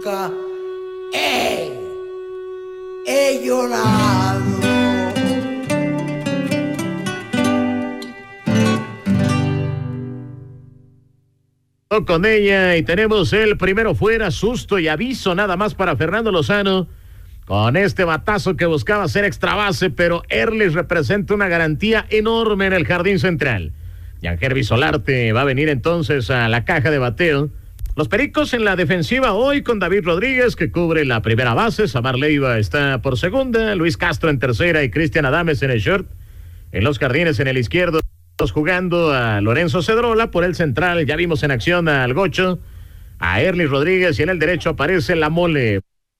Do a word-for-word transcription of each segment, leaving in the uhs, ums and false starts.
nunca he, he llorado. Con ella y tenemos el primero fuera, susto y aviso nada más para Fernando Lozano con este batazo que buscaba ser extra base, pero Erlich representa una garantía enorme en el jardín central. Yangervis Solarte va a venir entonces a la caja de bateo. Los Pericos en la defensiva hoy con David Rodríguez que cubre la primera base, Samar Leiva está por segunda, Luis Castro en tercera y Cristian Adames en el short. En los jardines en el izquierdo jugando a Lorenzo Cedrola, por el central ya vimos en acción al Gocho, a Erlich Rodríguez, y en el derecho aparece la Mole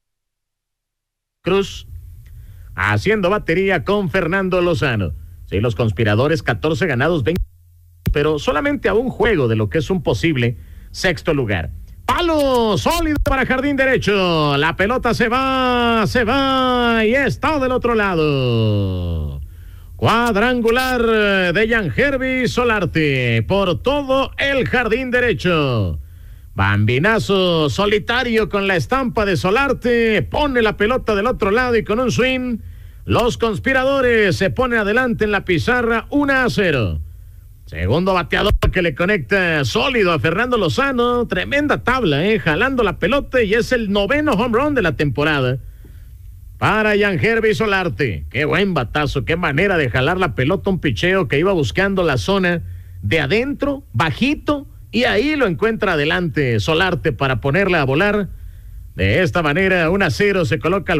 Cruz haciendo batería con Fernando Lozano. Sí, los conspiradores catorce ganados, veinte, pero solamente a un juego de lo que es un posible sexto lugar. Palo sólido para jardín derecho, la pelota se va, se va y está del otro lado. Cuadrangular de Yangervis Solarte por todo el jardín derecho. Bambinazo solitario con la estampa de Solarte, pone la pelota del otro lado y con un swing, los conspiradores se ponen adelante en la pizarra uno a cero. Segundo bateador que le conecta sólido a Fernando Lozano, tremenda tabla, eh, jalando la pelota y es el noveno home run de la temporada. Para Yangervis Solarte, qué buen batazo, qué manera de jalar la pelota, un picheo que iba buscando la zona de adentro, bajito, y ahí lo encuentra adelante Solarte para ponerla a volar. De esta manera, uno a cero se coloca al